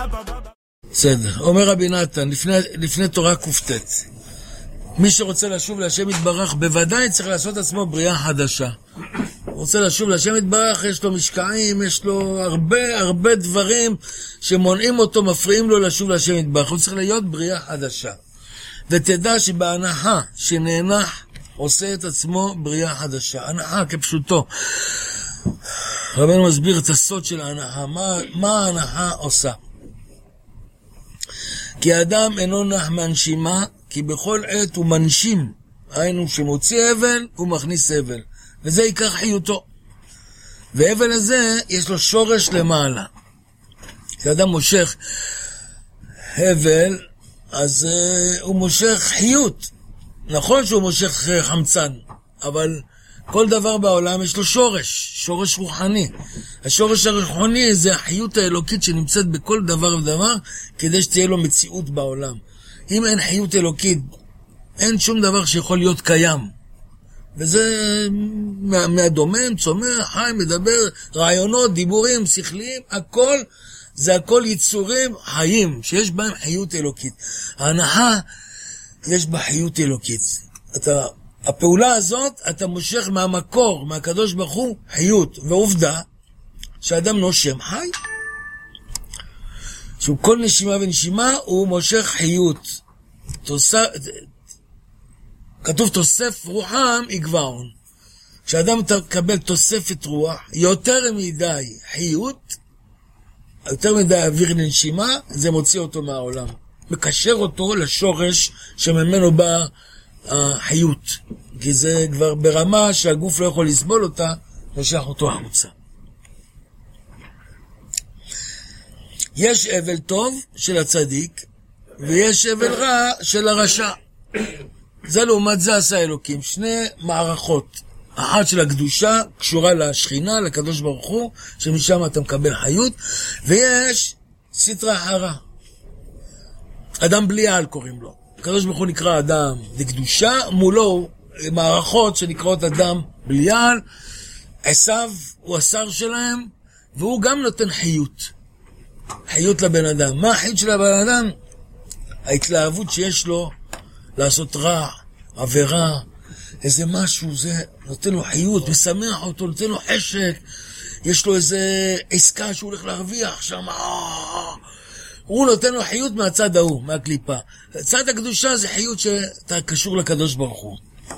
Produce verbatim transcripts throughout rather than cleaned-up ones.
בסדר, אומר רבי נתן, לפני, לפני תורה כופתת, מי שרוצה לשוב להשם יתברך, בוודאי צריך לעשות עצמו בריאה חדשה. רוצה לשוב להשם יתברך, יש לו משקעים, יש לו הרבה הרבה דברים שמונעים אותו, מפריעים לו לשוב להשם יתברך. הוא צריך להיות בריאה חדשה. ותדע שבהנחה שנאנח עושה את עצמו בריאה חדשה. הנחה כפשוטו. רבנו מסביר את הסוד של ההנחה. מה, מה ההנחה עושה? כי האדם אינו נח מהנשימה, כי בכל עת הוא מנשים. היינו שמוציא אבל, הוא מכניס אבל. וזה עיקר חיותו. והאבל הזה, יש לו שורש למעלה. כשאדם מושך אבל, אז uh, הוא מושך חיות. נכון שהוא מושך uh, חמצן, אבל כל דבר בעולם יש לו שורש, שורש רוחני. השורש הרוחני זה החיות האלוקית שנמצאת בכל דבר ודבר, כדי שתהיה לו מציאות בעולם. אם אין חיות אלוקית, אין שום דבר שיכול להיות קיים. וזה מה, מהדומם, צומח, חי, מדבר, רעיונות, דיבורים, שכליים, הכל, זה הכל יצורים חיים, שיש בהם חיות אלוקית. ההנחה, יש בה חיות אלוקית. אתה, הפעולה הזאת, אתה מושך מהמקור, מהקדוש ברוך הוא, חיות. ועובדה, שאדם נושם חי, שהוא כל נשימה ונשימה, הוא מושך חיות. תוסף, כתוב תוסף רוחם יגבעון. כשאדם מקבל תוספת רוח, יותר מדי חיות, יותר מדי אוויר לנשימה, זה מוציא אותו מהעולם. מקשר אותו לשורש שממנו בא החיות. כי זה כבר ברמה שהגוף לא יכול לסבול אותה, נושך אותו החוצה. יש אבל טוב של הצדיק, ויש אבל רע של הרשע. זה לעומת זה עשה אלוקים. שני מערכות. אחת של הקדושה, קשורה לשכינה, לקדוש ברוך הוא, שמשם אתה מקבל חיות, ויש סטרה חרה. אדם בלי על קוראים לו. הקדוש ברוך הוא נקרא אדם לקדושה, מולו מערכות שנקראות אדם בלי על. עשיו הוא השר שלהם, והוא גם נותן חיות. חיות לבן אדם. מה החיות של הבן אדם? ההתלהבות שיש לו לעשות רע, עבירה, איזה משהו, זה נותן לו חיות, משמח אותו, נותן לו חשק, יש לו איזה עסקה שהוא הולך להרוויח שם, הוא נותן לו חיות מהצד ההוא, מהקליפה. צד הקדושה זה חיות שאתה קשור לקדוש ברוך הוא.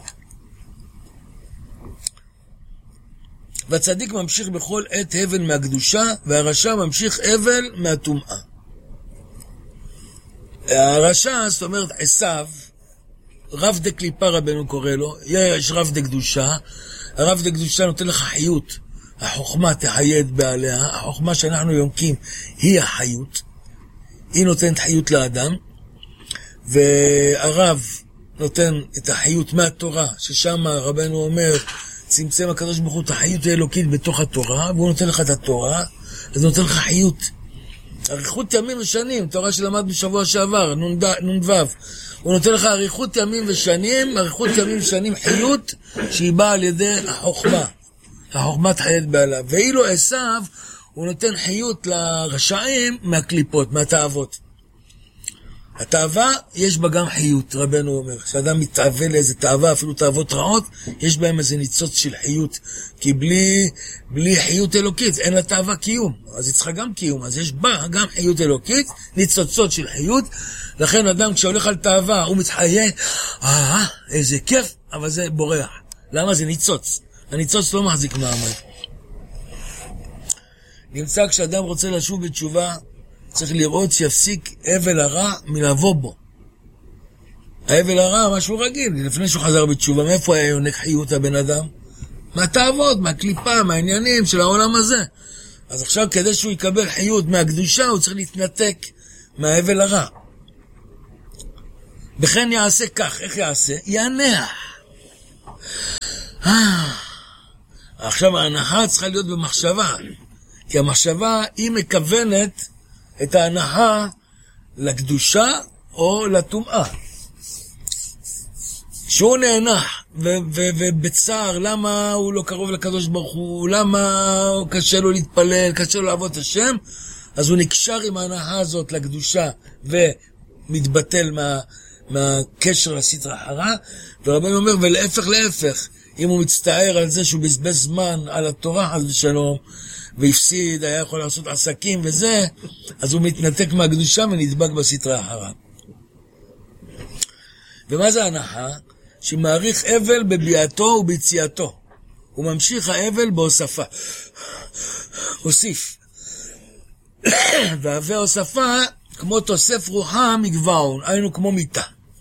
והצדיק ממשיך בכל עת הבל מהקדושה, והרשע ממשיך הבל מהטומאה. הרשע, זאת אומרת עשיו, רב דה קליפה רבנו קורא לו, יש רב דה קדושה, הרב דה קדושה נותן לך חיות, החוכמה תחייד בעליה, החוכמה שאנחנו יונקים היא החיות, היא נותנת חיות לאדם, והרב נותן את החיות מהתורה, ששם רבנו אומר, צמצם הקדוש ברוך הוא את החיות האלוקית בתוך התורה, והוא נותן לך את התורה, אז נותן לך חיות. אריכות ימים ושנים, תורה שלמד בשבוע שעבר, נ"ו, הוא נותן לך אריכות ימים ושנים, אריכות ימים ושנים חיות, שהיא באה על ידי החוכמה, החוכמה תחייד בעלה. ואילו עשיו, הוא נותן חיות לרשעים מהקליפות, מהתאוות. התאווה, יש בה גם חיות, רבנו אומר. כשאדם מתאווה לאיזה תאווה, אפילו תאוות רעות, יש בהם איזה ניצוץ של חיות. כי בלי, בלי חיות אלוקית, אין לה תאווה קיום. אז היא צריכה גם קיום. אז יש בה גם חיות אלוקית, ניצוצות של חיות. לכן אדם כשהולך על תאווה, הוא מתחיה, אה, איזה כיף, אבל זה בורח. למה? זה ניצוץ. הניצוץ לא מחזיק מעמד. נמצא כשאדם רוצה לשוב בתשובה, צריך לראות שיפסיק אבל הרע מלבוא בו. האבל הרע, משהו רגיל, לפני שהוא חזר בתשובה, מאיפה היה יונק חיות הבן אדם? מהתאוות, מהקליפה, מהעניינים של העולם הזה. אז עכשיו כדי שהוא יקבל חיות מהקדושה, הוא צריך להתנתק מהאבל הרע. בכן יעשה כך, איך יעשה? יענח. עכשיו ההנחה צריכה להיות במחשבה, כי המחשבה היא מכוונת את ההנחה לקדושה או לטומאה. שהוא נאנח ובצער, למה הוא לא קרוב לקדוש ברוך הוא, למה קשה לו להתפלל, קשה לו לעבוד את השם, אז הוא נקשר עם ההנחה הזאת לקדושה ומתבטל מה, מהקשר לסטרא אחרא, ורבנו אומר, ולהפך להפך, אם הוא מצטער על זה שהוא בזבז זמן על התורה חס ושלום, והפסיד, היה יכול לעשות עסקים וזה, אז הוא מתנתק מהקדושה ונדבק בסטרא אחרא. ומה זה הנחה? שמעריך אבל בביאתו וביציאתו. הוא ממשיך האבל בהוספה. הוסיף. והווה הוספה, כמו תוסף רוחה מגבעון, היינו כמו מיטה.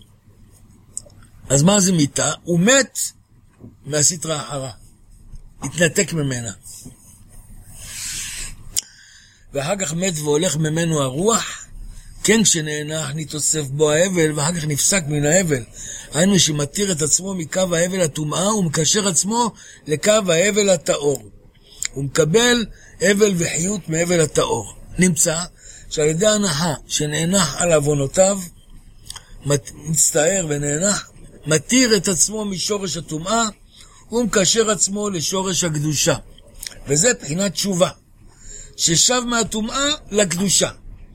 אז מה זה מיטה? הוא מת מהסטרא אחרא. התנתק ממנה. ואחר כך מת והולך ממנו הרוח, כן כשנאנח נתוסף בו האבל, ואחר כך נפסק מן האבל. היינו שמתיר את עצמו מקו האבל הטומאה, ומקשר עצמו לקו האבל הטהור. הוא מקבל אבל וחיות מאבל הטהור. נמצא שעל ידי הנחה שנאנח על עוונותיו, מצטער ונאנח, מתיר את עצמו משורש הטומאה, ומקשר עצמו לשורש הקדושה. וזה בחינת תשובה, ששב מהטומאה לקדושה.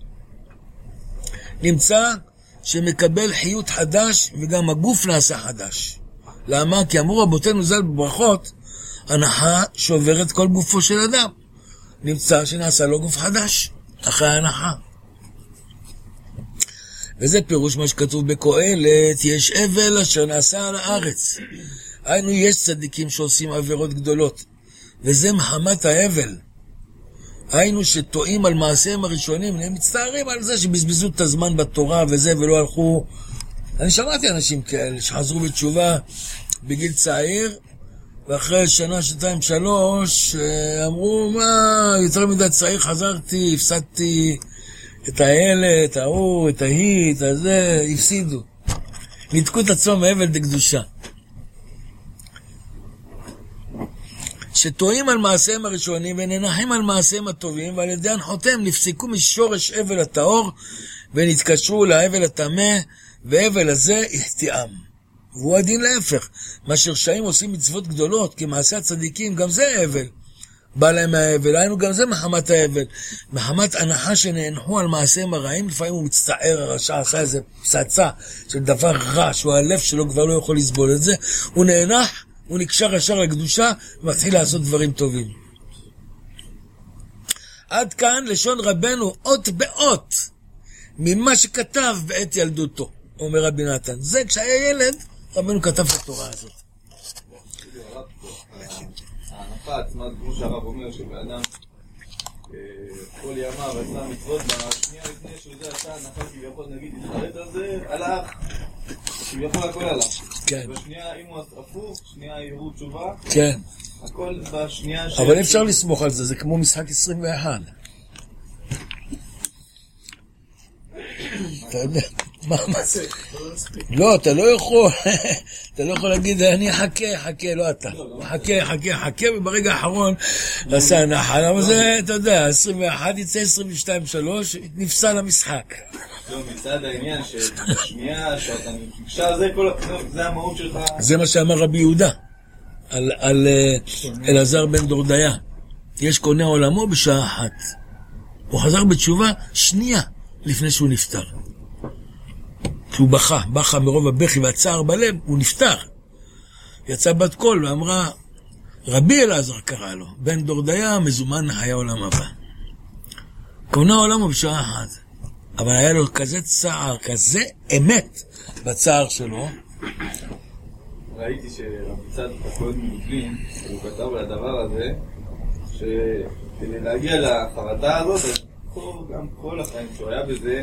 נמצא שמקבל חיות חדש, וגם הגוף נעשה חדש. למה? כי אמרו רבותינו ז"ל בברכות, הנחה שוברת כל גופו של אדם. נמצא שנעשה לו גוף חדש אחרי ההנחה. וזה פירוש מה שכתוב בקהלת, יש אבל אשר נעשה על הארץ. היינו, יש צדיקים שעושים עבירות גדולות, וזה מחמת האבל. היינו שטועים על מעשיהם הראשונים, הם מצטערים על זה שבזבזו את הזמן בתורה וזה, ולא הלכו. אני שמעתי אנשים כאלה שחזרו בתשובה בגיל צעיר, ואחרי שנה, שנתיים, שלוש, אמרו, מה, יותר מדי צעיר חזרתי, הפסדתי את האלה, את ההוא, את ההיא, את הזה, הפסידו. נתקו את עצמם מאבל דקדושה. שטועים על מעשיהם הראשונים וננחים על מעשיהם הטובים, ועל ידי הנחותיהם נפסקו משורש אבל הטהור ונתקשרו לאבל הטמא, והבל הזה החטיאם. והוא הדין להפך, מה שרשעים עושים מצוות גדולות כמעשה הצדיקים, גם זה אבל בא להם האבל. היינו, גם זה מחמת האבל, מחמת הנחה שנאנחו על מעשיהם הרעים. לפעמים הוא מצטער, הרשע עשה איזה פצצה של דבר רע שהוא הלב שלו כבר לא יכול לסבול את זה, הוא נאנח, הוא נקשר ישר לקדושה ומתחיל לעשות דברים טובים. עד כאן לשון רבנו אות באות ממה שכתב בעת ילדותו, אומר רבי נתן. זה כשהיה ילד רבנו כתב את התורה הזאת. ההנחה עצמה, כמו שהרב אומר, שבאדם כל ימיו עשה מצוות, בשנייה לפני שזה עשה הנחה כביכול, נגיד, התחרט על זה, הלך, כביכול הכל הלך. בשנייה, אם הוא הפוך, שנייה יראו תשובה, הכל בשנייה ש... אבל אי אפשר לסמוך על זה, זה כמו משחק עשרים ואחת. אתה יודע, מה, מה זה? לא, אתה לא יכול, אתה לא יכול להגיד, אני חכה, חכה, לא אתה. חכה, חכה, חכה, וברגע האחרון עשה נחל, אבל זה, אתה יודע, עשרים ואחת יצא עשרים ושתיים שלוש, נפסל המשחק. לא, מצד העניין שבשנייה שאתה נקשר, זה המהות שלך. זה מה שאמר רבי יהודה, על אלעזר בן דורדיה. יש קונה עולמו בשעה אחת. הוא חזר בתשובה שנייה לפני שהוא נפטר. כשהוא בכה, בכה מרוב הבכי והצער בלב, הוא נפטר. יצא בת קול ואמרה, רבי אלעזר קרא לו, בן דורדיה מזומן לחיי עולם הבא. קונה עולמו בשעה אחת. אבל היה לו כזה צער, כזה אמת בצער שלו. ראיתי שמצד הכהן מלובלין, הוא כתב על הדבר הזה, שכדי להגיע לחרדה הזאת, גם כל החיים שהוא היה בזה,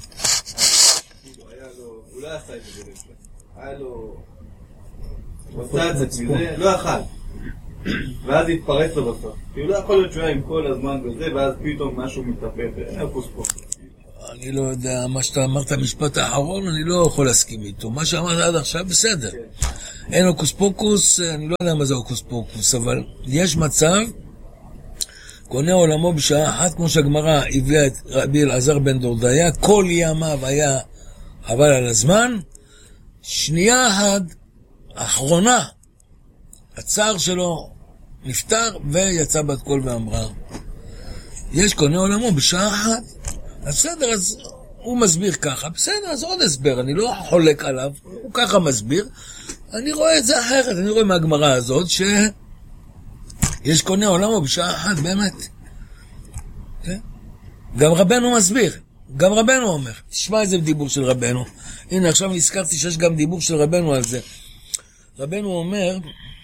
הוא לא עשה את זה בזה. היה לו... הוא עשה את זה מזה, לא אכל. ואז התפרץ לו בסוף. כי הוא לא יכול להיות שהוא היה עם כל הזמן בזה, ואז פתאום משהו מתהפך. אין לו פוספוס. אני לא יודע, מה שאתה אמרת המשפט האחרון, אני לא יכול להסכים איתו. מה שאמרת עד עכשיו, בסדר. אין הוקוס פוקוס, אני לא יודע מה זה הוקוס פוקוס, אבל יש מצב, קונה עולמו בשעה אחת, כמו שהגמרא הביאה את רבי אלעזר בן דורדיה, כל ימיו היה חבל על הזמן, שנייה אחת, אחרונה, הצער שלו נפטר, ויצא בת קול ואמרה, יש קונה עולמו בשעה אחת. אז בסדר, אז הוא מסביר ככה, בסדר, אז עוד הסבר, אני לא חולק עליו, הוא ככה מסביר, אני רואה את זה אחרת, אני רואה מהגמרא הזאת שיש קונה עולמו בשעה אחת, באמת. כן? גם רבנו מסביר, גם רבנו אומר, תשמע איזה דיבור של רבנו. הנה, עכשיו נזכרתי שיש גם דיבור של רבנו על זה. רבנו אומר,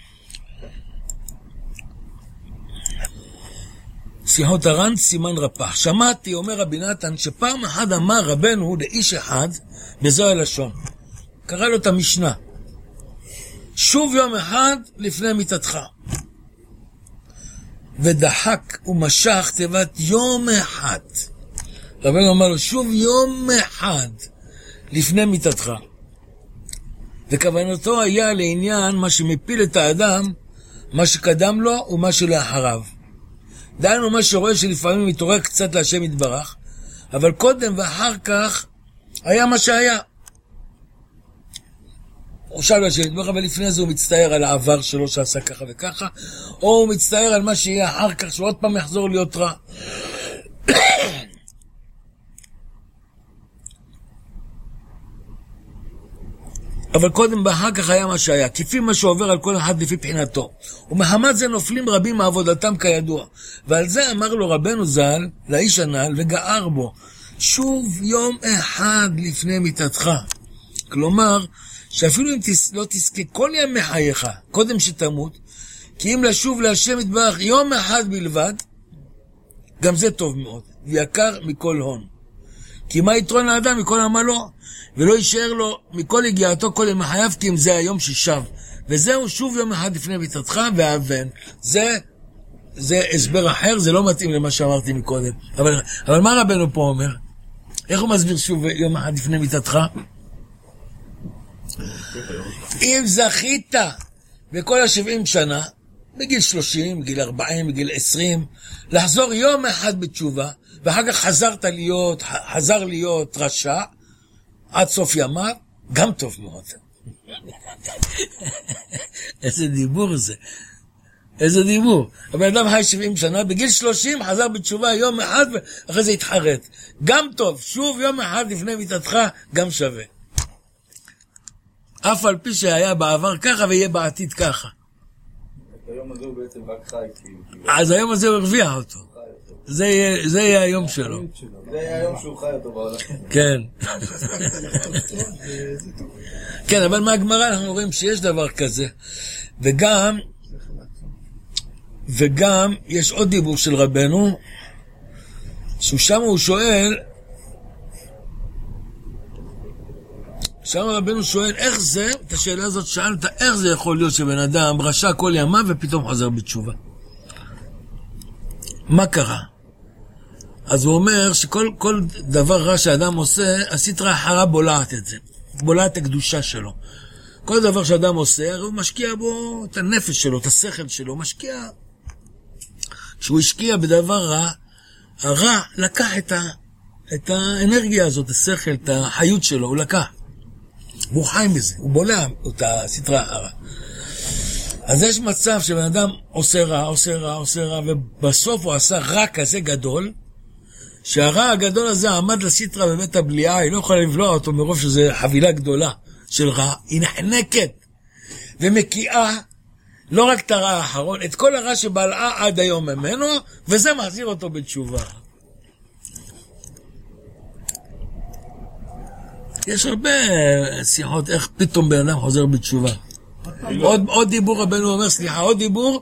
שיחות הר"ן סימן רפ"ח. שמעתי, אומר רבי נתן, שפעם אחד אמר רבנו לאיש אחד בזו הלשון. קרא לו את המשנה. שוב יום אחד לפני מיתתך. ודחק ומשך תיבת יום אחד. רבנו אמר לו, שוב יום אחד לפני מיתתך. וכוונתו היה לעניין מה שמפיל את האדם, מה שקדם לו ומה שלאחריו. דיינו מה שרואה שלפעמים מתעורר קצת להשם יתברך, אבל קודם ואחר כך היה מה שהיה. הוא שאל להשם יתברך, אבל לפני זה הוא מצטער על העבר שלו שעשה ככה וככה, או הוא מצטער על מה שיהיה אחר כך, שעוד פעם יחזור להיות רע. אבל קודם ואחר כך היה מה שהיה, כפי מה שעובר על כל אחד לפי בחינתו. ומחמת זה נופלים רבים מעבודתם כידוע. ועל זה אמר לו רבנו ז"ל, לאיש הנ"ל, וגער בו, שוב יום אחד לפני מיתתך. כלומר, שאפילו אם תס... לא תזכה כל ימי חייך, קודם שתמות, כי אם לשוב להשם יתברך יום אחד בלבד, גם זה טוב מאוד, ויקר מכל הון. כי מה יתרון לאדם מכל עמלו? ולא יישאר לו מכל הגיעתו כל ימי חייו, כי אם זה היום ששב. וזהו שוב יום אחד לפני מיתתך והבן. זה, זה הסבר אחר, זה לא מתאים למה שאמרתי מקודם. אבל, אבל מה רבנו פה אומר? איך הוא מסביר שוב יום אחד לפני מיתתך? אם זכית בכל השבעים שנה, בגיל שלושים, בגיל ארבעים, בגיל עשרים, לחזור יום אחד בתשובה, ואחר כך חזרת להיות, חזר להיות רשע, עד סוף ימיו, גם טוב מאוד. איזה דיבור זה. איזה דיבור. הבן אדם חי שבעים שנה, בגיל שלושים חזר בתשובה יום אחד, ואחרי זה התחרט. גם טוב, שוב יום אחד לפני מיתתך, גם שווה. אף על פי שהיה בעבר ככה, ויהיה בעתיד ככה. היום הזה הוא בעצם רק חי. אז היום הזה הוא הרוויח אותו. זה יהיה, זה יהיה היום שלו. זה יהיה היום שהוא חי אותו בעולם. כן. כן, אבל מהגמרא אנחנו רואים שיש דבר כזה. וגם, וגם יש עוד דיבור של רבנו, ששם הוא שואל, שם רבנו שואל, איך זה, את השאלה הזאת שאלת, איך זה יכול להיות שבן אדם רשע כל ימיו ופתאום חוזר בתשובה? מה קרה? אז הוא אומר שכל כל דבר רע שאדם עושה, הסטרא אחרא בולעת את זה. בולעת את הקדושה שלו. כל דבר שאדם עושה, הוא משקיע בו את הנפש שלו, את השכל שלו, הוא משקיע. כשהוא השקיע בדבר רע, הרע לקח את, ה, את האנרגיה הזאת, השכל, את החיות שלו, הוא לקח. והוא חי מזה, הוא בולע את הסטרא אחרא. אז יש מצב שבן אדם עושה רע, עושה רע, עושה רע, ובסוף הוא עשה רע כזה גדול, שהרע הגדול הזה עמד לסטרא בבית הבליעה, היא לא יכולה לבלוע אותו מרוב שזו חבילה גדולה של רע, היא נחנקת ומקיאה, לא רק את הרע האחרון, את כל הרע שבלעה עד היום ממנו, וזה מחזיר אותו בתשובה. יש הרבה שיחות איך פתאום בן אדם חוזר בתשובה. עוד, עוד דיבור רבנו אומר, סליחה, עוד דיבור,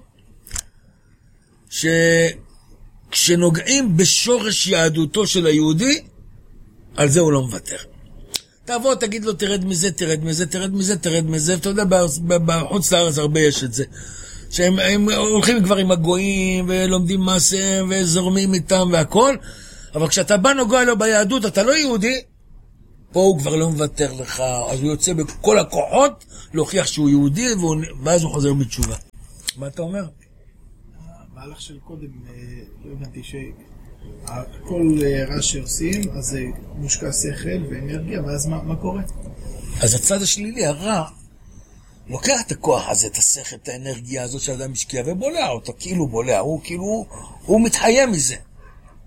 שכשנוגעים בשורש יהדותו של היהודי, על זה הוא לא מוותר. תבוא, תגיד לו, תרד מזה, תרד מזה, תרד מזה, תרד מזה, ואתה יודע, בחוץ לארץ הרבה יש את זה. שהם הם הולכים כבר עם הגויים, ולומדים מעשה, וזורמים איתם והכל, אבל כשאתה בא נוגע לו ביהדות, אתה לא יהודי, פה הוא כבר לא מוותר לך, אז הוא יוצא בכל הכוחות להוכיח שהוא יהודי, ואז הוא חוזר בתשובה. מה אתה אומר? המהלך של קודם, לא הבנתי שכל רע שעושים, אז זה מושקע שכל ואנרגיה, ואז מה, מה קורה? אז הצד השלילי, הרע, לוקח את הכוח הזה, את השכל, את האנרגיה הזאת שאדם משקיע, ובולע אותו, כאילו בולע, הוא כאילו, הוא מתחיה מזה.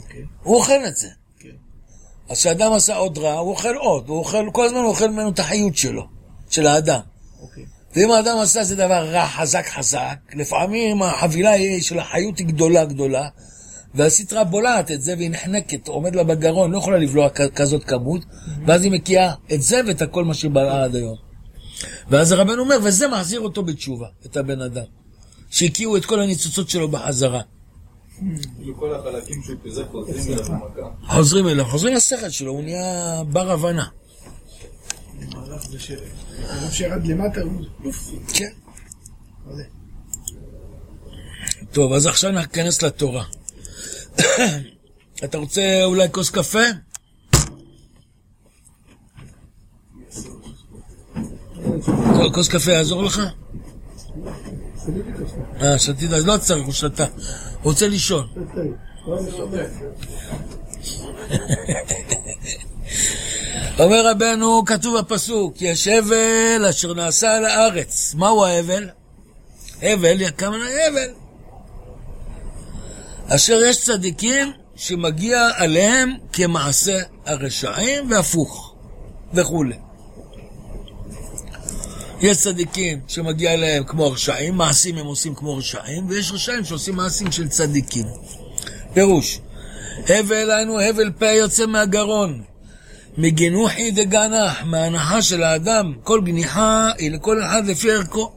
אוקיי. הוא אוכל את זה. כן. אז כשאדם עשה עוד רע, הוא אוכל עוד, הוא אוכל, כל הזמן הוא אוכל ממנו את החיות שלו, של האדם. אוקיי. ואם האדם עשה זה דבר רע, חזק חזק, לפעמים החבילה של החיות היא גדולה גדולה, והסטרה בולעת את זה והיא נחנקת, עומד לה בגרון, לא יכולה לבלוע כזאת כמות, ואז היא מקיאה את זה ואת הכל מה שבלעה עד היום. ואז הרבן אומר, וזה מחזיר אותו בתשובה, את הבן אדם, שהקיעו את כל הניצוצות שלו בחזרה. כל החלקים שהוא פיזק חוזרים אליו במכה. חוזרים אליו, חוזרים לשכל שלו, הוא נהיה בר הבנה. מהלך זה ש... הרב שירד למטה, הוא... כן. טוב, אז עכשיו ניכנס לתורה. אתה רוצה אולי כוס קפה? כוס קפה יעזור לך? אה, שתית, אז לא צריך, הוא שתה. הוא רוצה לישון. אומר רבנו, כתוב בפסוק, יש הבל אשר נעשה על הארץ. מהו ההבל? הבל, כמה הבל? אשר יש צדיקים שמגיע עליהם כמעשה הרשעים והפוך וכו'. יש צדיקים שמגיע עליהם כמו הרשעים, מעשים הם עושים כמו רשעים, ויש רשעים שעושים מעשים של צדיקים. פירוש, הבל היינו הבל פה יוצא מהגרון, מגנוחי דגנח, מההנחה של האדם, כל גניחה היא לכל אחד לפי ערכו.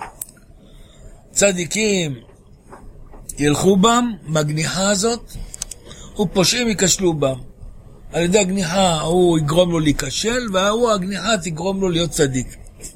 צדיקים ילכו בם, מהגניחה הזאת, ופושעים יקשלו בם. על ידי הגניחה הוא יגרום לו להיקשל, והוא הגניחה תגרום לו להיות צדיק.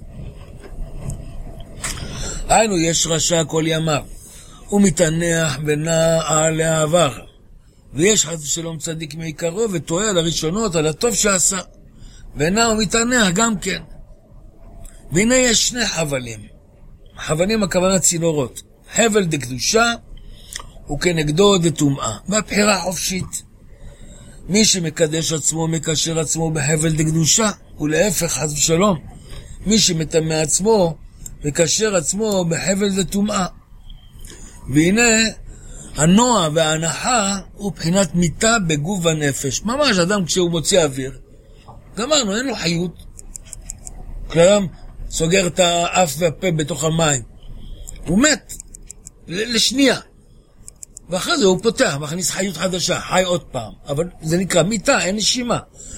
היינו, יש רשע כל ימיו, הוא מתענח ונע על העבר, ויש חס ושלום צדיק מעיקרו וטועה על הראשונות, על הטוב שעשה, ונע ומתענח גם כן. והנה יש שני חבלים, חבלים הכוונה צינורות, חבל דקדושה וכנגדו דטומאה, והבחירה חופשית. מי שמקדש עצמו מקשר עצמו בחבל דקדושה, ולהפך חס ושלום, מי שמטמא עצמו מקשר עצמו בחבל דטומאה. והנה הנוע וההנחה הוא בחינת מיטה בגוף הנפש. ממש אדם כשהוא מוציא אוויר, גמרנו, אין לו חיות. כשאדם סוגר את האף והפה בתוך המים, הוא מת לשנייה, ואחרי זה הוא פותח, מכניס חיות חדשה, חי עוד פעם. אבל זה נקרא מיטה, אין נשימה.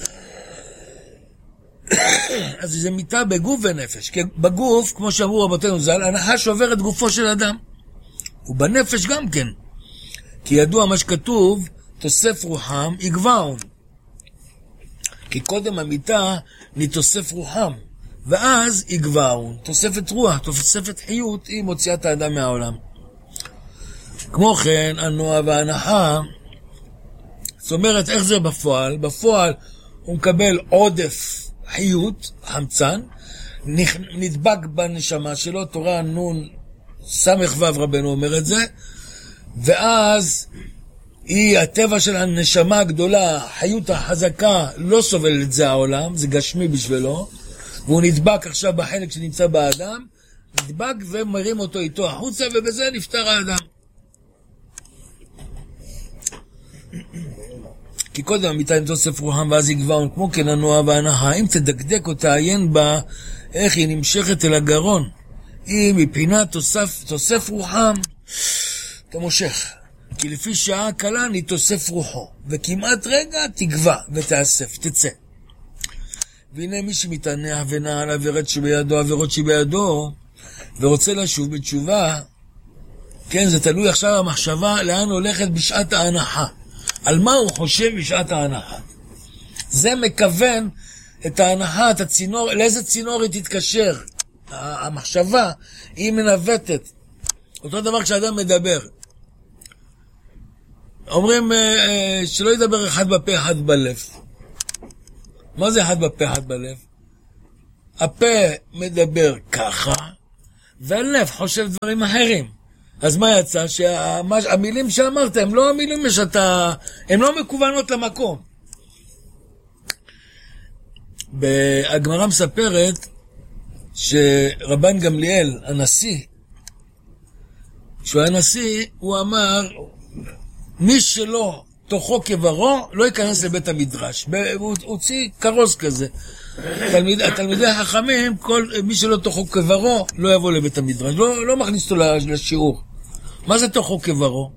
אז זה מיטה בגוף ונפש. כי בגוף, כמו שאמרו רבותינו ז"ל, הנחש עובר את גופו של אדם. ובנפש גם כן. כי ידוע מה שכתוב, תוסף רוחם יגבעון. כי קודם המיטה נתוסף רוחם, ואז יגבעון. תוספת רוח, תוספת חיות, היא מוציאה את האדם מהעולם. כמו כן, הנוע וההנחה, זאת אומרת, איך זה בפועל? בפועל הוא מקבל עודף חיות, חמצן, נדבק בנשמה שלו, תורה נון סמך וו רבנו אומר את זה, ואז היא, הטבע של הנשמה הגדולה, החיות החזקה, לא סובל את זה העולם, זה גשמי בשבילו, והוא נדבק עכשיו בחלק שנמצא באדם, נדבק ומרים אותו איתו החוצה, ובזה נפטר האדם. כי קודם המיטה עם תוסף רוחם ואז יגבעון, כמו כן הנוע והנחה, אם תדקדק או תעיין בה, איך היא נמשכת אל הגרון, היא מפינה תוסף, תוסף רוחם, אתה מושך, כי לפי שעה קלה נתוסף רוחו, וכמעט רגע תגבע ותאסף, תצא. והנה מי שמתענח ונע על עבירות שבידו, עבירות שבידו, ורוצה לשוב בתשובה, כן, זה תלוי עכשיו המחשבה לאן הולכת בשעת ההנחה. על מה הוא חושב בשעת ההנחה. זה מכוון את ההנחה, את הצינור, לאיזה צינור היא תתקשר. המחשבה היא מנווטת. אותו דבר כשאדם מדבר. אומרים שלא ידבר אחד בפה אחד בלב. מה זה אחד בפה אחד בלב? הפה מדבר ככה, והלב חושב דברים אחרים. אז מה יצא? שהמילים שאמרת הם לא המילים שאתה, הם לא מקוונות למקום. הגמרא מספרת שרבן גמליאל, הנשיא, כשהוא היה נשיא, הוא אמר, מי שלא תוכו כברו, לא ייכנס לבית המדרש. הוא הוציא כרוז כזה. תלמיד, התלמידי החכמים, כל מי שלא תוכו כברו, לא יבוא לבית המדרש. לא, לא מכניס אותו לשיעור. מה זה תוכו כברו?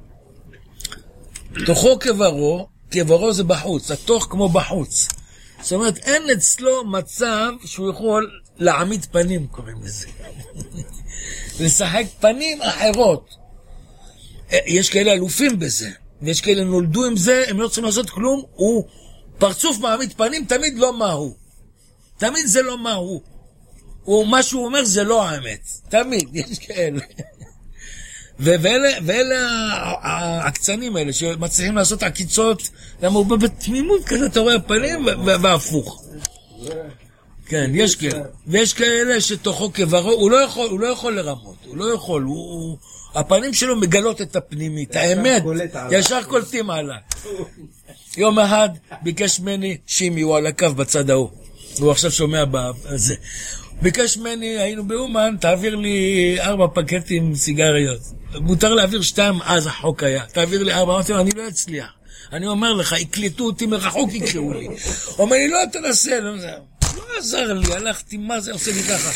תוכו כברו, כברו זה בחוץ, התוך כמו בחוץ. זאת אומרת, אין אצלו מצב שהוא יכול להעמיד פנים, קוראים לזה. לשחק פנים אחרות. יש כאלה אלופים בזה, ויש כאלה נולדו עם זה, הם לא צריכים לעשות כלום, הוא פרצוף מעמיד פנים, תמיד לא מה הוא. תמיד זה לא מה הוא. הוא, מה שהוא אומר זה לא האמת. תמיד, יש כאלה. ואלה, ואלה הקצנים האלה, שמצליחים לעשות עקיצות, למה הוא בתמימות כזה, אתה רואה פנים, והפוך. כן, יש כאלה. ויש כאלה שתוכו כברו, הוא לא יכול, הוא לא יכול לרמות, הוא לא יכול, הוא... הפנים שלו מגלות את הפנימית, האמת, ישר קולטים עליו. יום אחד ביקש ממני, שימי, הוא על הקו בצד ההוא, הוא עכשיו שומע בזה. ביקש ממני, היינו באומן, תעביר לי ארבע פקטים סיגריות. מותר להעביר שתיים, אז החוק היה. תעביר לי ארבע, אמרתי לו, אני לא אצליח. אני אומר לך, הקליטו אותי מרחוק, יקראו לי. אומר לי, לא תנסה, לא עזר לי, הלכתי, מה זה עושה לי ככה?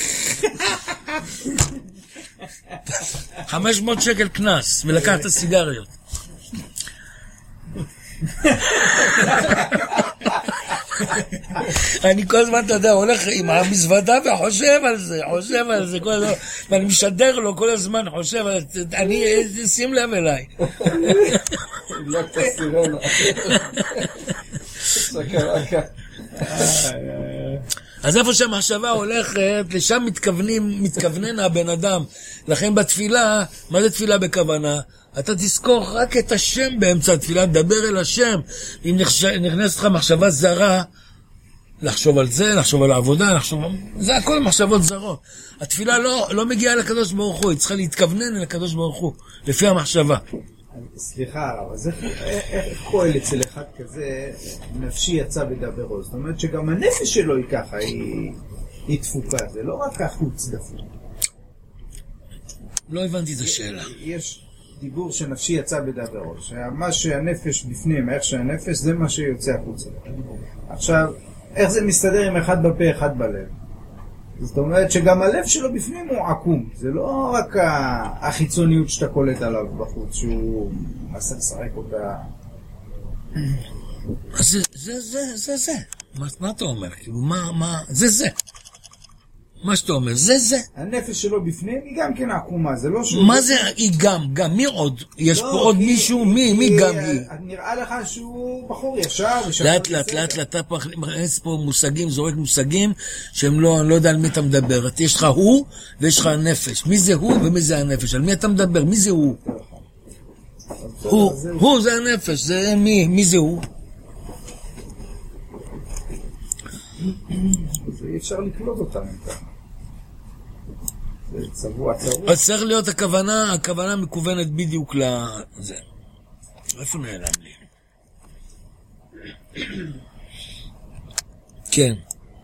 חמש מאות שקל כנס, ולקח את הסיגריות. אני כל הזמן, אתה יודע, הולך עם המזוודה וחושב על זה, חושב על זה, כל הזמן, ואני משדר לו כל הזמן, חושב על זה, אני, שים לב אליי. לא תסירנו. סקרקה. אז איפה שהמחשבה הולכת, לשם מתכוונים, מתכוונן הבן אדם. לכן בתפילה, מה זה תפילה בכוונה? אתה תזכור רק את השם באמצע התפילה, דבר אל השם. אם נכנסת לך מחשבה זרה, לחשוב על זה, לחשוב על העבודה, לחשוב... זה הכל מחשבות זרות. התפילה לא, לא מגיעה לקדוש ברוך הוא, היא צריכה להתכוונן לקדוש ברוך הוא, לפי המחשבה. סליחה, אז איך פועל אצל אחד כזה, נפשי יצא בדברו? זאת אומרת שגם הנפש שלו היא ככה, היא דפוקה, זה לא רק החוץ דפוק. לא הבנתי את השאלה. יש דיבור שנפשי יצא בדברו, שמה שהנפש בפנים, איך שהנפש, זה מה שיוצא החוצה. עכשיו, איך זה מסתדר עם אחד בפה, אחד בלב? זאת אומרת שגם הלב שלו בפנים הוא עקום, זה לא רק החיצוניות שאתה קולט עליו בחוץ, שהוא מנסה לשחק אותה. זה, זה, זה, זה, זה. מה, מה אתה אומר? כאילו, מה, מה, זה, זה. מה שאתה אומר, זה, זה. הנפש שלו בפנים היא גם כן עקומה, זה לא שהוא... מה זה היא גם? גם מי עוד? יש פה עוד מישהו? מי? מי גם היא? נראה לך שהוא בחור ישר ושקול. לאט לאט לאט לאט אתה מכניס פה מושגים, זורק מושגים שהם לא, אני לא יודע על מי אתה מדבר. יש לך הוא ויש לך הנפש. מי זה הוא ומי זה הנפש? על מי אתה מדבר? מי זה הוא? הוא, הוא זה הנפש, זה מי? מי זה הוא? זה אי אפשר לקלוט אותם ככה. זה צבוע צבוע. אז צריך להיות הכוונה, הכוונה מקוונת בדיוק לזה. איפה נעלם לי? כן.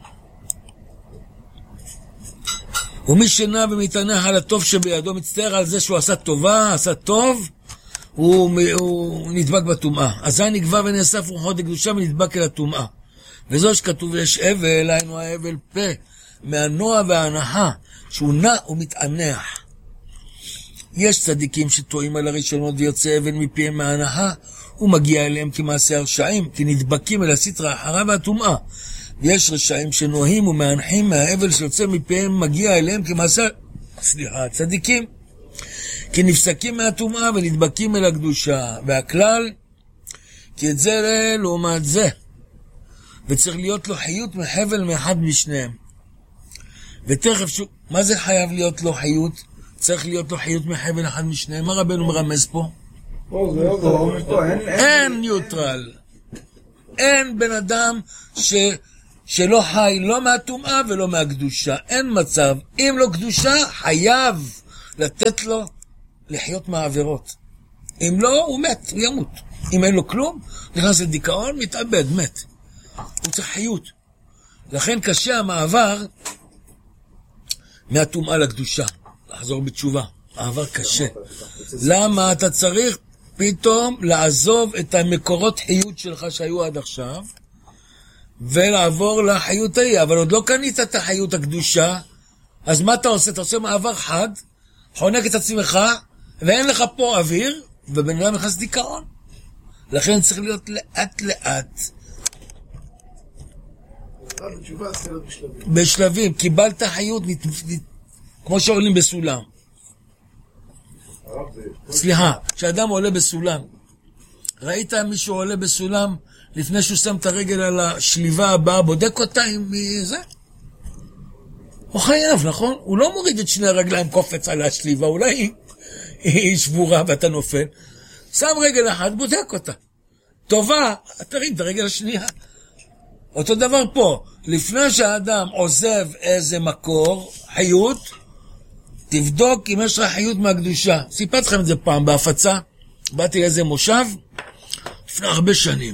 ומי שנע ומתענח על הטוב שבידו, מצטער על זה שהוא עשה טובה, עשה טוב, הוא, הוא נדבק בטומאה. אזי נגבה ונאסף רוחו דקדושה ונדבק אל הטומאה. וזו שכתוב יש אבל, היינו האבל פה, מהנוע וההנחה, שהוא נע ומתענח. יש צדיקים שטועים על הראשונות ויוצא אבל מפיהם מההנחה, הוא מגיע אליהם כמעשה הרשעים, כי נדבקים אל הסטרה החרה והטומאה. ויש רשעים שנוהים ומהנחים מהאבל שיוצא מפיהם מגיע אליהם כמעשה, סליחה, צדיקים, כי נפסקים מהטומאה ונדבקים אל הקדושה. והכלל, כי את זה לעומת זה. וצריך להיות לו חיות מחבל מאחד משניהם. ותכף שוב, מה זה חייב להיות לו חיות? צריך להיות לו חיות מחבל אחד משניהם. מה רבנו מרמז פה? אין ניוטרל. אין בן אדם ש... שלא חי לא מהטומאה ולא מהקדושה. אין מצב. אם לא קדושה, חייב לתת לו לחיות מהעבירות. אם לא, הוא מת, הוא ימות. אם אין לו כלום, נכנס לדיכאון, מתאבד, מת. הוא צריך חיות. לכן קשה המעבר מהטומאה לקדושה. לחזור בתשובה. מעבר קשה. למה אתה צריך פתאום לעזוב את המקורות חיות שלך שהיו עד עכשיו, ולעבור לחיות ההיא, אבל עוד לא קנית את החיות הקדושה, אז מה אתה עושה? אתה עושה מעבר חד, חונק את עצמך, ואין לך פה אוויר, ובן אדם נכנס דיכאון. לכן צריך להיות לאט לאט. בשלבים, קיבלת חיות, כמו שעולים בסולם. סליחה, כשאדם עולה בסולם, ראית מישהו עולה בסולם, לפני שהוא שם את הרגל על השליבה הבאה, בודק אותה עם זה? הוא חייב, נכון? הוא לא מוריד את שני הרגליים קופץ על השליבה, אולי היא שבורה ואתה נופל. שם רגל אחת, בודק אותה. טובה, תרים את הרגל השנייה. אותו דבר פה, לפני שהאדם עוזב איזה מקור, חיות, תבדוק אם יש לך חיות מהקדושה. סיפרתי לכם את זה פעם בהפצה, באתי לאיזה מושב, לפני הרבה שנים.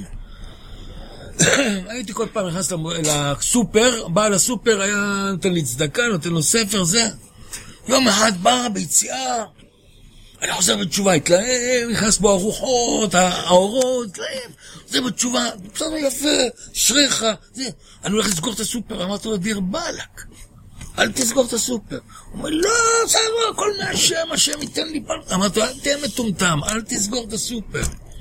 הייתי כל פעם נכנס לסופר, בא לסופר, היה נותן לי צדקה, נותן לו ספר, זה. יום אחד בא ביציאה, אני חוזר בתשובה, התלהם, נכנס בו הרוחות, האורות, התלהם, זה בתשובה, בסדר יפה, שריך, זה. אני הולך לסגור את הסופר, אמרתי לו, דיר בלק, אל תסגור את הסופר. הוא אומר, לא, בסדר, הכל מהשם, השם ייתן לי פעם. אמרתי לו, אל תהיה מטומטם, אל תסגור את הסופר.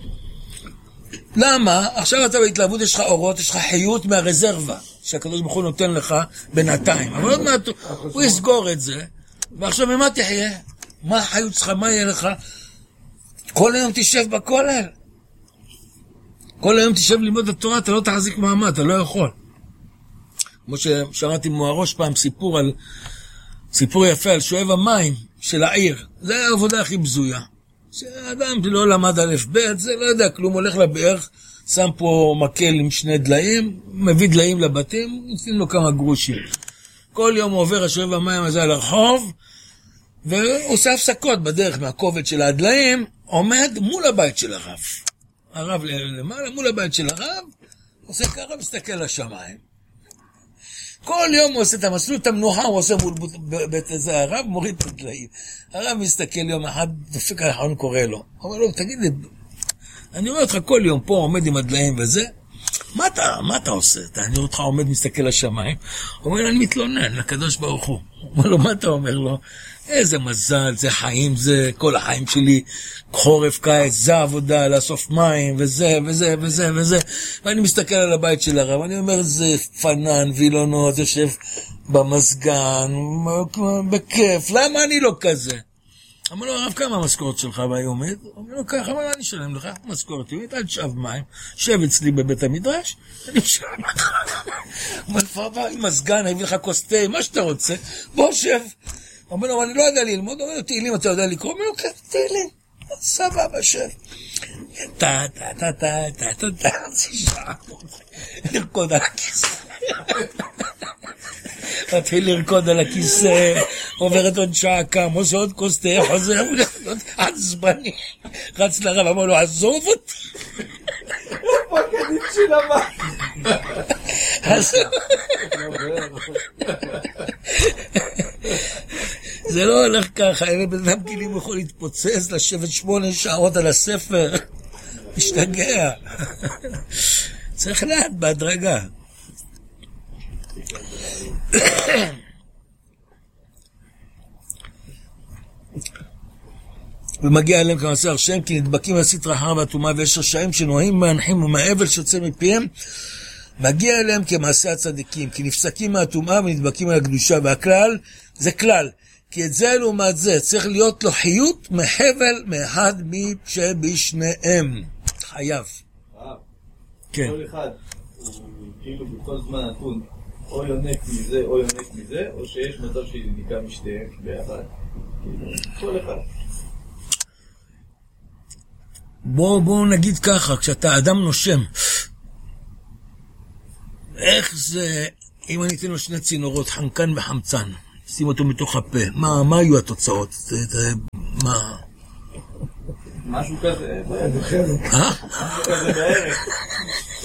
למה? עכשיו אתה בהתלהבות, יש לך אורות, יש לך חיות מהרזרבה, שהקדוש ברוך הוא נותן לך בינתיים. אבל עוד מעט הוא יסגור את זה, ועכשיו ממה תחיה? מה החיות שלך? מה יהיה לך? כל היום תשב בכולל. כל היום תשב ללמוד התורה, אתה לא תחזיק מעמד, אתה לא יכול. כמו ששמעתי מוארוש פעם סיפור על, סיפור יפה על שואב המים של העיר. זה העבודה הכי בזויה. שאדם לא למד א' ב', זה לא יודע, כלום הולך לבאר, שם פה מקל עם שני דליים, מביא דליים לבתים, נותנים לו כמה גרושים. כל יום הוא עובר השואב המים הזה על הרחוב, ועושה הפסקות בדרך מהכובד של הדליים, עומד מול הבית של הרב. הרב למעלה, מול הבית של הרב, עושה ככה, מסתכל לשמיים. כל יום הוא עושה את המסלול, את המנוחה, הוא עושה מול בית הזה, הרב מוריד את הדליים. הרב מסתכל יום אחד, דופק האחרון קורא לו. הוא אומר לו, תגיד לי, אני רואה אותך כל יום פה, עומד עם הדליים וזה, מה אתה, מה אתה עושה? אני רואה אותך עומד, מסתכל לשמיים. הוא אומר, אני מתלונן לקדוש ברוך הוא. הוא אומר לו, מה אתה אומר לו? איזה מזל, זה חיים, זה כל החיים שלי, חורף, קיץ, זה עבודה, לאסוף מים, וזה, וזה, וזה, וזה. ואני מסתכל על הבית של הרב, אני אומר, זה פנן, וילונות, יושב במסגן, בכיף, למה אני לא כזה? אמר לו, הרב, כמה המשכורת שלך ביומית? אמר לו, ככה, אבל אני שלם לך, משכורת יומית, אל תשאב מים, שב אצלי בבית המדרש, אני שלם לך. הוא אומר, בא עם מסגן, הביא לך כוס תה, מה שאתה רוצה, בוא שב. אומר לו, אני לא יודע ללמוד, אומר לו, תהילים, אתה יודע לקרוא? אומר לו, כן, תהילים, סבבה, שב. טה, טה, טה, טה, טה, טה, טה, חצי שעה, לרקוד על הכיסא. מתחיל לרקוד על הכיסא, עוברת עוד שעה, קם, עושה עוד כוס תה, חוזר, עצבני, רץ לרב, אמר לו, עזוב אותי. פקדים של המים. זה לא הולך ככה, אין בן אדם כלים יכול להתפוצץ, לשבת שמונה שעות על הספר, משתגע. צריך לאט בהדרגה. ומגיע אליהם כמעשה השם, כי נדבקים לסטרא אחרא והטומאה, ויש רשעים שנוהים מהנחים ומהאבל שיוצא מפיהם, מגיע אליהם כמעשה הצדיקים, כי נפסקים מהטומאה ונדבקים על הקדושה, והכלל זה כלל, כי את זה לעומת זה צריך להיות לו חיות מחבל מאחד שבשניהם. חייב. כן. כל אחד הוא כאילו בכל זמן נתון או יונק מזה או יונק מזה, או שיש מצב שהיא ניקה משתיהם ביחד. כל אחד. בואו בוא נגיד ככה, כשאתה אדם נושם, איך זה, אם אני אתן לו שני צינורות, חנקן וחמצן, שים אותו מתוך הפה, מה, מה היו התוצאות? זה, זה, מה? משהו כזה, אה? משהו כזה בערך.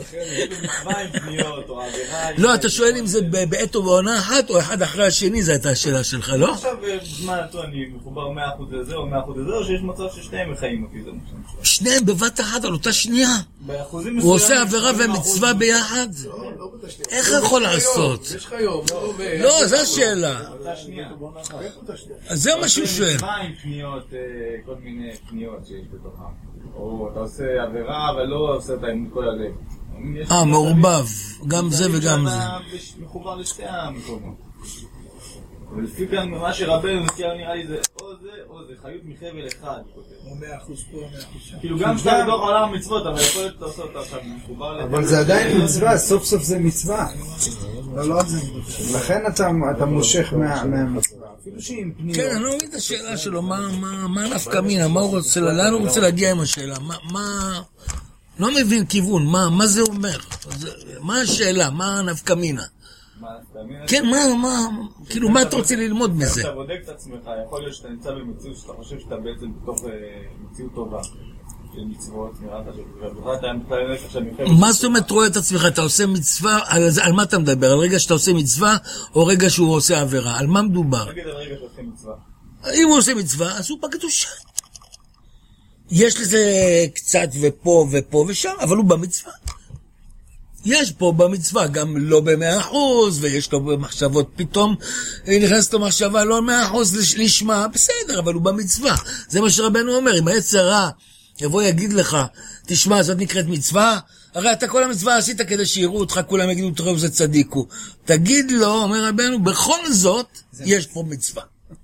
מצווה עם פניות, או עבירה... לא, אתה שואל אם זה בעת ובעונה אחת, או אחד אחרי השני, זו הייתה השאלה שלך, לא? עכשיו, בזמן נתון, אני מחובר מאה אחוז לזה, או מאה אחוז לזה, או שיש מצב ששניהם מחיים אותי, זה משהו. שניהם בבת אחת, על אותה שנייה. באחוזים הוא עושה עבירה ומצווה ביחד? איך יכול לעשות? יש לך יום. לא, זו השאלה. אותה שנייה. אז זה מה שהוא שואל. מצווה עם פניות, כל מיני פניות שיש בתוכם. או אתה עושה עבירה, אבל לא עושה אותה עם כל הלב. אה, מעורבב. גם זה וגם זה. אתה מחובר לשתי המקומות. ולפי כאן, מה שרבנו מזכיר נראה לי זה או זה או זה, חיות מחבל אחד. או מאה אחוז פה, מאה אחוז שם. כאילו גם שאתה בתוך עולם המצוות, אבל יכול להיות לעשות אותה עכשיו מחובר... אבל זה עדיין מצווה, סוף סוף זה מצווה. לא, לא על זה. לכן אתה מושך מהמצווה. אפילו שהיא עם פניות. כן, אני לא מבין את השאלה שלו, מה נפקא מינה, מה הוא רוצה, לאן הוא רוצה להגיע עם השאלה, מה... לא מבין כיוון, מה זה אומר? מה השאלה, מה נפקא מינה? כן, מה, מה, כאילו, מה אתה רוצה ללמוד מזה? אתה בודק את עצמך, יכול להיות שאתה נמצא במציאות שאתה חושב שאתה בעצם בתוך מציאות טובה של מצוות, נראה לך שאתה מה זאת אומרת רואה את עצמך? אתה עושה מצווה, על מה אתה מדבר? על רגע שאתה עושה מצווה או רגע שהוא עושה עבירה? על מה מדובר? נגיד על רגע שעושה מצווה. אם הוא עושה מצווה, אז הוא בקדושה. יש לזה קצת ופה ופה ושם, אבל הוא במצווה. יש פה במצווה גם לא במאה אחוז, ויש לו במחשבות פתאום, נכנסת לו מחשבה לא מאה אחוז לשמה, בסדר, אבל הוא במצווה. זה מה שרבנו אומר, אם היצר רע יבוא יגיד לך, תשמע, זאת נקראת מצווה, הרי אתה כל המצווה עשית כדי שיראו אותך, כולם יגידו, תראו, זה צדיקו. תגיד לו, אומר רבנו, בכל זאת, יש פה מצווה.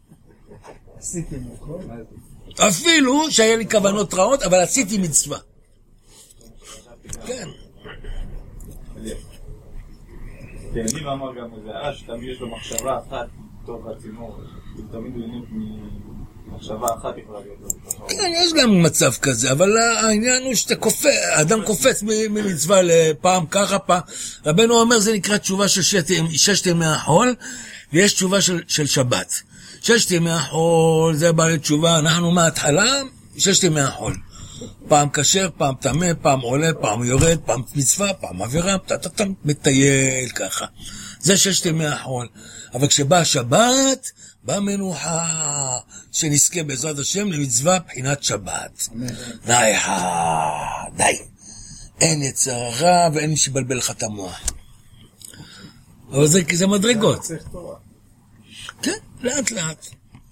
אפילו שהיה לי כוונות רעות, אבל עשיתי מצווה. כן. כן, אני ואמר גם איזה אש, תמיד יש לו מחשבה אחת בתוך הצימור, תמיד הוא עניין ממחשבה אחת יכולה להיות לו. כן, יש גם מצב כזה, אבל העניין הוא שאתה קופץ, האדם קופץ ממצווה לפעם ככה פעם. רבנו אומר, זה נקרא תשובה של ששת ימי החול, ויש תשובה של, של שבת. ששת ימי החול, זה בא לתשובה, אנחנו מההתחלה, ששת ימי החול. פעם כשר, פעם תמה, פעם עולה, פעם יורד, פעם מצווה, פעם עבירה, אתה מטייל ככה. זה ששת ימי החול. אבל כשבא השבת, בא מנוחה, שנזכה בעזרת השם למצווה בחינת שבת. די, די. אין יצר רע ואין שבלבל לך את המוח. אבל זה, זה מדרגות. כן, לאט לאט.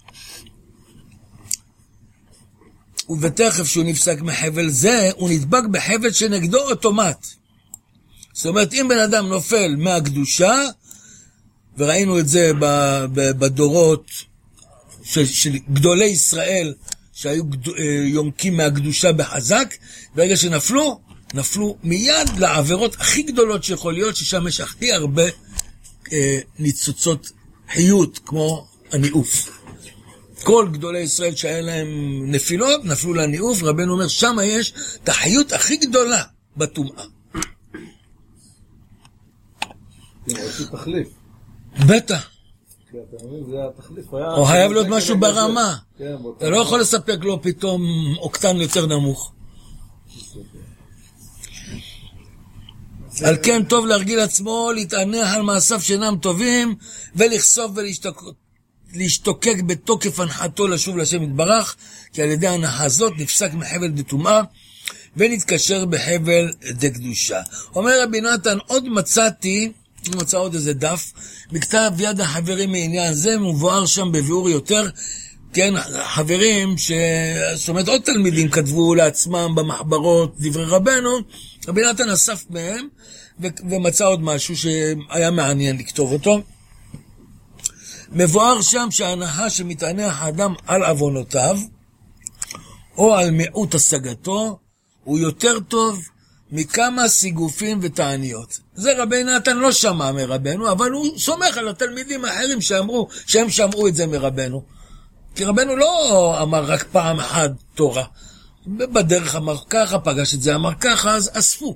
ובתכף שהוא נפסק מחבל זה, הוא נדבק בחבל שנגדו אוטומט. זאת אומרת, אם בן אדם נופל מהקדושה, וראינו את זה בדורות של, של גדולי ישראל, שהיו יונקים מהקדושה בחזק, ברגע שנפלו, נפלו מיד לעבירות הכי גדולות שיכול להיות, ששם יש הכי הרבה אה, ניצוצות חיות, כמו הניאוף. כל גדולי ישראל שהיה להם נפילות, נפלו לניאוף, רבנו אומר, שם יש את החיות הכי גדולה בטומאה. זה תחליף. בטח. אתה מבין, זה התחליף. או חייב להיות משהו ברמה. אתה לא יכול לספק לו פתאום אוקטן יותר נמוך. על כן טוב להרגיל עצמו, להתענח על מעשיו שאינם טובים, ולחשוף ולהשתוקק בתוקף הנחתו לשוב לשם יתברך, כי על ידי ההנחה הזאת נפסק מחבל דטומאה, ונתקשר בחבל דקדושה. אומר רבי נתן, עוד מצאתי, אני מצא עוד איזה דף, בכתב יד החברים מעניין זה, מבואר שם בביאור יותר, כן, חברים, ש... זאת אומרת, עוד תלמידים כתבו לעצמם במחברות דברי רבנו, רבי נתן אסף מהם, ו... ומצא עוד משהו שהיה מעניין לכתוב אותו. מבואר שם שההנחה שמתענח האדם על עוונותיו, או על מיעוט השגתו, הוא יותר טוב מכמה סיגופים ותעניות. זה רבי נתן לא שמע מרבנו, אבל הוא סומך על התלמידים האחרים שאמרו, שהם שמעו את זה מרבנו. כי רבנו לא אמר רק פעם אחת תורה. בדרך אמר ככה, פגש את זה, אמר ככה, אז אספו.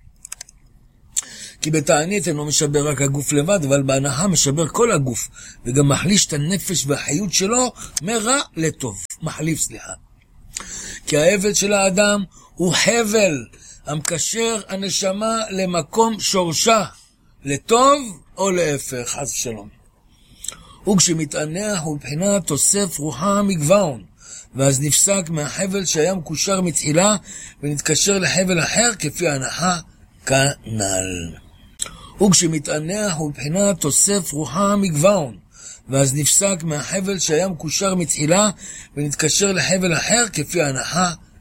כי בתענית אינו משבר רק הגוף לבד, אבל בהנחה משבר כל הגוף, וגם מחליש את הנפש והחיות שלו מרע לטוב. מחליף, סליחה. כי ההבל של האדם הוא הבל, המקשר הנשמה למקום שורשה, לטוב או להפך, חס ושלום. וכשמתענח הוא בבחינת תוסף רוחה מגוון, ואז נפסק מהחבל שהיה מקושר מתחילה, ונתקשר לחבל אחר כפי ההנחה כנ"ל. וכשמתענח הוא בבחינת תוסף רוחה מגוון, ואז נפסק מהחבל שהיה מקושר מתחילה, ונתקשר לחבל אחר כפי ההנחה